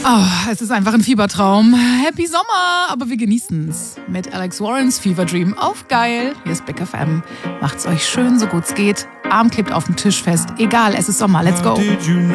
Oh, es ist einfach ein Fiebertraum. Happy Sommer, aber wir genießen's. Mit Alex Warrens Fever Dream auf geil. Hier ist Big FM. Macht's euch schön, so gut's geht. Arm klebt auf dem Tisch fest. Egal, es ist Sommer. Let's go.